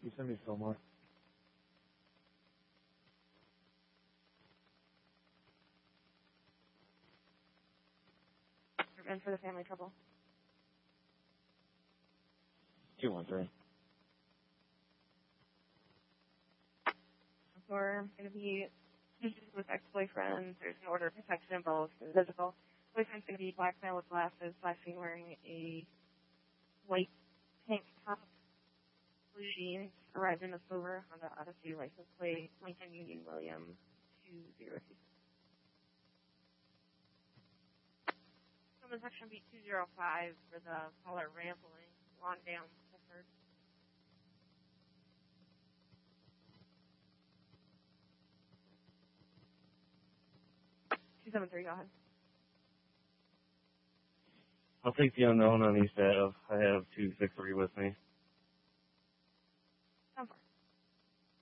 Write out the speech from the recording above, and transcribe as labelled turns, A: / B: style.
A: You send me Fillmore.
B: And for the family trouble.
A: 213.
B: We're going to be with ex-boyfriends. There's an order of protection involved in physical. Boyfriend's going to be black male with glasses, flashing, wearing a white tank top, blue jeans, arrived in a silver Honda Odyssey license plate, Lincoln Union William 202. Summons section B 205 for the caller rambling, long down Clifford. 273, go ahead.
A: I'll take the unknown on East Ave. I have 263 with me.
B: 10-4.